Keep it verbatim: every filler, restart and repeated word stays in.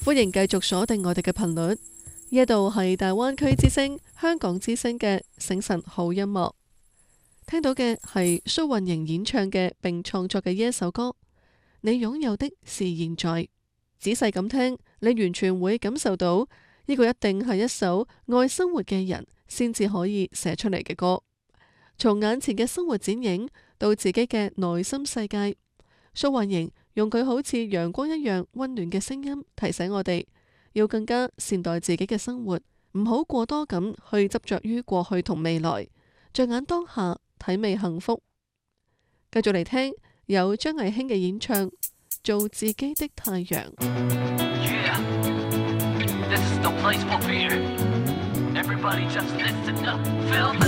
歡迎繼續鎖定我哋嘅頻率，呢度係大灣區之聲、香港之聲嘅醒晨好音樂。聽到嘅係蘇運瑩演唱嘅並創作嘅呢一首歌《你擁有的是現在》。仔細咁聽，你完全會感受到呢個一定係一首愛生活嘅人先至可以寫出嚟嘅歌。從眼前嘅生活剪影到自己嘅內心世界，蘇運瑩用佢好似陽光一樣溫暖嘅聲音提醒我哋，要更加善待自己嘅生活，唔好過多咁去執着於過去同未來，着眼當下，體味幸福。繼續嚟聽有張藝興嘅演唱《做自己的太陽》。 Yeah, this is the place for beer. Everybody just listen up, feel me.